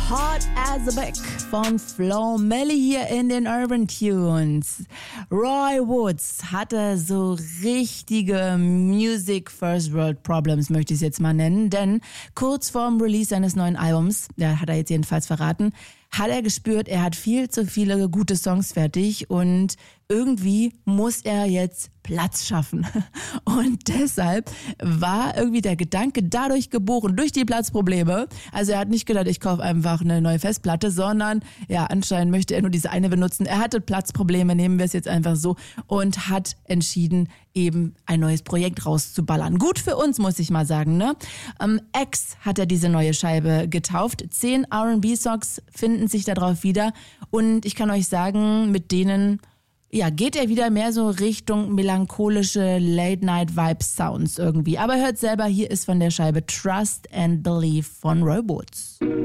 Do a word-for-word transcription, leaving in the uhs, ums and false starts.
Hot as a Brick von Flo Milli hier in den Urban Tunes. Roy Woods hatte so richtige Music First World Problems, möchte ich es jetzt mal nennen, denn kurz vorm Release seines neuen Albums, der hat er jetzt jedenfalls verraten, hat er gespürt, er hat viel zu viele gute Songs fertig und irgendwie muss er jetzt Platz schaffen. Und deshalb war irgendwie der Gedanke dadurch geboren, durch die Platzprobleme. Also er hat nicht gedacht, ich kaufe einfach eine neue Festplatte, sondern ja, anscheinend möchte er nur diese eine benutzen. Er hatte Platzprobleme, nehmen wir es jetzt einfach so, und hat entschieden, eben ein neues Projekt rauszuballern. Gut für uns, muss ich mal sagen, ne? Ähm, X hat er diese neue Scheibe getauft. Zehn R and B-Songs finden sich darauf wieder und ich kann euch sagen, mit denen ja, geht er wieder mehr so Richtung melancholische Late-Night-Vibe-Sounds irgendwie. Aber hört selber, hier ist von der Scheibe Trust and Believe von Roy Woods.